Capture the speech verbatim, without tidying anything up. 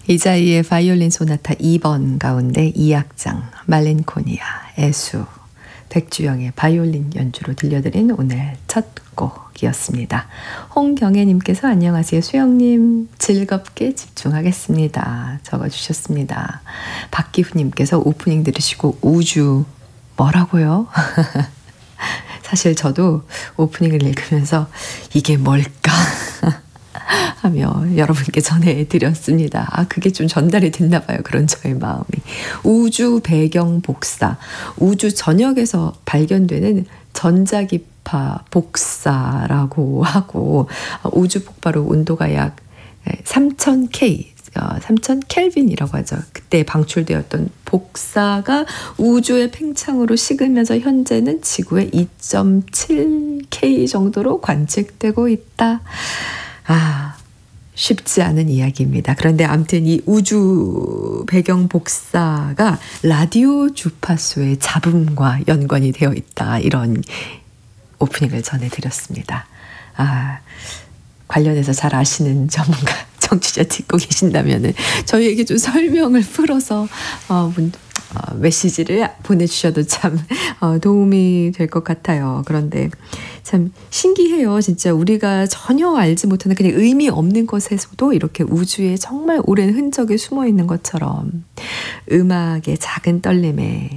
이자이의 바이올린 소나타 이 번 가운데 이 악장 말린코니아 애수 백주영의 바이올린 연주로 들려드린 오늘 첫 곡이었습니다. 홍경애님께서 안녕하세요. 수영님 즐겁게 집중하겠습니다. 적어주셨습니다. 박기훈님께서 오프닝 들으시고 우주 뭐라고요? 사실 저도 오프닝을 읽으면서 이게 뭘까? 하며 여러분께 전해드렸습니다. 아, 그게 좀 전달이 됐나 봐요. 그런 저의 마음이. 우주 배경 복사. 우주 전역에서 발견되는 전자기파 복사라고 하고 우주 폭발 후 온도가 약 삼천 켈빈, 삼천 켈빈이라고 하죠. 그때 방출되었던 복사가 우주의 팽창으로 식으면서 현재는 지구의 이 점 칠 켈빈 정도로 관측되고 있다. 아, 쉽지 않은 이야기입니다. 그런데 아무튼 이 우주 배경 복사가 라디오 주파수의 잡음과 연관이 되어 있다. 이런 오프닝을 전해드렸습니다. 아, 관련해서 잘 아시는 전문가 청취자 듣고 계신다면 저희에게 좀 설명을 풀어서 어, 문, 어, 메시지를 보내주셔도 참 어, 도움이 될 것 같아요. 그런데 참 신기해요. 진짜 우리가 전혀 알지 못하는 그냥 의미 없는 것에서도 이렇게 우주에 정말 오랜 흔적이 숨어 있는 것처럼 음악의 작은 떨림에